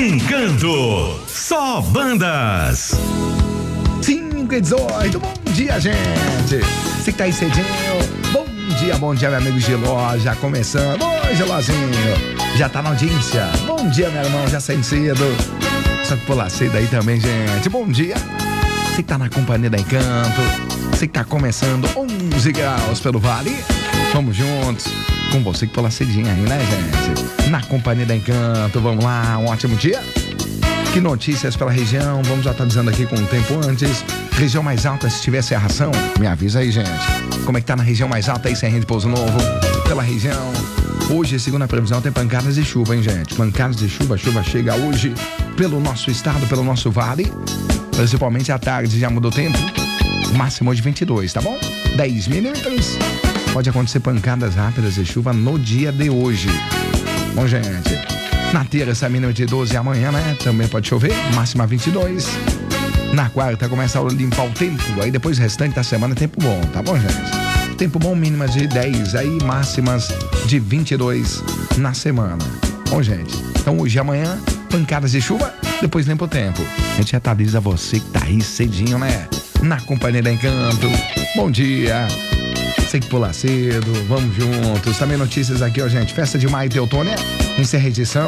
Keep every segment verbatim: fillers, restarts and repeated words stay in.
Encanto, só bandas. cinco e dezoito, bom dia, gente. Você que tá aí cedinho, bom dia, bom dia, meu amigo Giló, já começando. Oi, Gilózinho, já tá na audiência. Bom dia, meu irmão, já saindo cedo. Só que pular cedo aí também, gente. Bom dia. Você que tá na companhia da Encanto, você que tá começando onze graus pelo Vale. Vamos juntos, com você que pula cedinho aí, né, gente? Na companhia da Encanto, vamos lá, um ótimo dia. Que notícias pela região, vamos atualizando aqui com o tempo antes. Região mais alta, se tiver cerração, me avisa aí, gente. Como é que tá na região mais alta aí, Serrinha de Pouso Novo? Pela região, hoje, segundo a previsão, tem pancadas de chuva, hein, gente? Pancadas de chuva, chuva chega hoje pelo nosso estado, pelo nosso vale. Principalmente à tarde, já mudou o tempo. Máximo de vinte e dois, tá bom? dez milímetros. Pode acontecer pancadas rápidas de chuva no dia de hoje. Bom, gente, na terça, mínima de doze, amanhã, né? Também pode chover, máxima vinte e dois. Na quarta, começa a limpar o tempo. Aí depois, o restante da semana, tempo bom, tá bom, gente? Tempo bom, mínimas de dez, aí máximas de vinte e dois na semana. Bom, gente, então hoje e amanhã, pancadas de chuva, depois limpa o tempo. A gente atualiza você que tá aí cedinho, né? Na companhia da Encanto. Bom dia. Sei que pula cedo, vamos juntos. Também notícias aqui, ó, gente. Festa de Maio Teutônia, encerra a edição.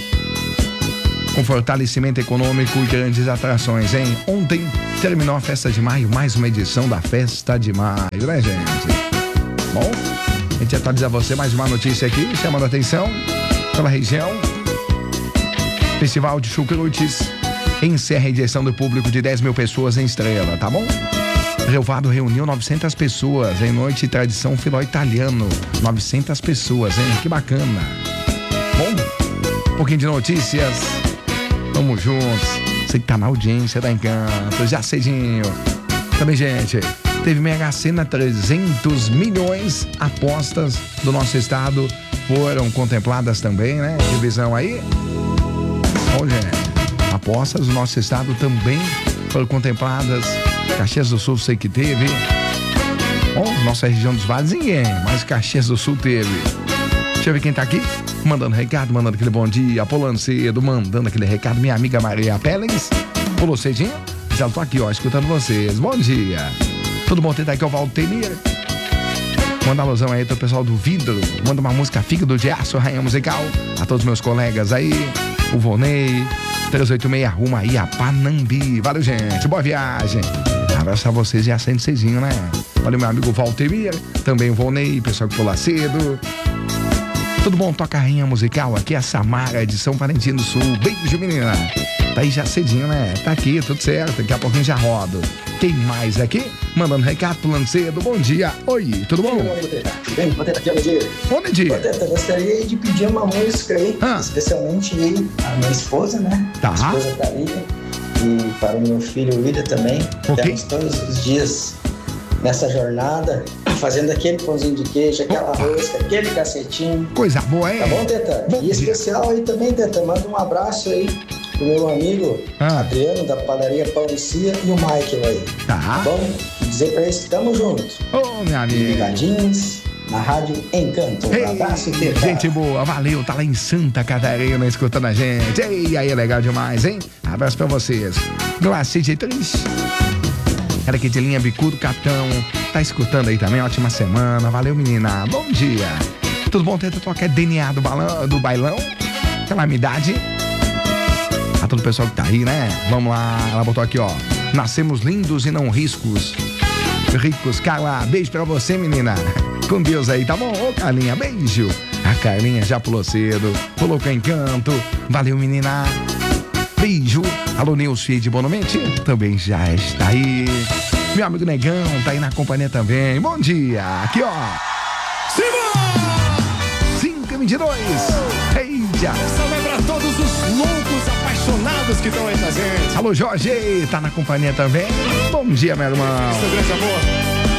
Com fortalecimento econômico e grandes atrações, hein? Ontem terminou a Festa de Maio, mais uma edição da Festa de Maio, né, gente? Bom, a gente atualiza você mais uma notícia aqui, chamando a atenção pela região. Festival de Chucrutes encerra a edição do público de dez mil pessoas em Estrela, tá bom? Rio Vado reuniu novecentas pessoas em noite tradição filó italiano. novecentas pessoas, hein? Que bacana. Bom, um pouquinho de notícias. Vamos juntos. Você que tá na audiência da Encanto, já cedinho. Também, gente, teve Mega Sena, trezentos milhões. Apostas do nosso estado foram contempladas também, né? Divisão aí. Bom, gente, apostas do nosso estado também foram contempladas. Caxias do Sul sei que teve. Bom, nossa região dos vales ninguém, mas Caxias do Sul teve. Deixa eu ver quem tá aqui. Mandando recado, mandando aquele bom dia. Pulando cedo, mandando aquele recado. Minha amiga Maria Pellens. Pulou cedinho. Já tô aqui, ó, escutando vocês. Bom dia. Tudo bom? Tem aqui o Valtemir. Manda a alusão aí pro pessoal do Vidro. Manda uma música Fígado de Aço, Rainha Musical. A todos meus colegas aí. O Vonei. três oito seis, rumo aí a Panambi. Valeu, gente. Boa viagem. Abraço a vocês e acende cedinho, né? Valeu, meu amigo Valtemir. Também o Vonei, pessoal que pula cedo. Tudo bom? Toca a Rainha Musical. Aqui é a Samara de São Valentim do Sul. Beijo, menina. Tá aí já cedinho, né? Tá aqui, tudo certo. Daqui a pouquinho já rodo. Quem mais aqui? Mandando recado, pulando cedo. Bom dia. Oi, tudo bom? Tudo bem? Boteta aqui, Nedir. Ô, Nedir. Boteta, gostaria de pedir uma música aí, ah. especialmente aí, a minha esposa, né? Tá. A esposa Thalia. E para o meu filho William também. Okay. Temos todos os dias nessa jornada, fazendo aquele pãozinho de queijo, aquela Opa. rosca, aquele cacetinho. Coisa boa, hein? Tá bom, Teta? Bom e dia. especial aí também, Teta, manda um abraço aí pro meu amigo ah. Adriano, da padaria Pão e Cia, e o Michael aí. Tá. Tá bom? E dizer pra eles que tamo junto. Ô, oh, minha amiga. Ligadinhos na Rádio Encanto. Um Ei, abraço, Teta. gente boa, valeu, tá lá em Santa Catarina escutando a gente. Ei, aí é legal demais, hein? Abraço pra vocês. Glace de Triste. Era aqui de linha Bicudo, Capitão. Tá escutando aí também, ótima semana. Valeu, menina. Bom dia. Tudo bom? Tenta tocar D N A do, balão, do bailão. Calamidade. A todo o pessoal que tá aí, né? Vamos lá. Ela botou aqui, ó. Nascemos lindos e não riscos. Ricos. Carla, beijo pra você, menina. Com Deus aí, tá bom? Ô, Carlinha, beijo. A Carlinha já pulou cedo. Pulou com Encanto. Valeu, menina. Beijo. Alô, Neuci de Bonomente. Também já está aí. Meu amigo Negão tá aí na companhia também. Bom dia. Aqui, ó. Simão! cinco e vinte e dois. Eita. Essa vai pra todos os loucos apaixonados que estão aí com a gente. Alô, Jorge. Tá na companhia também. Bom dia, meu irmão. Seu grande amor.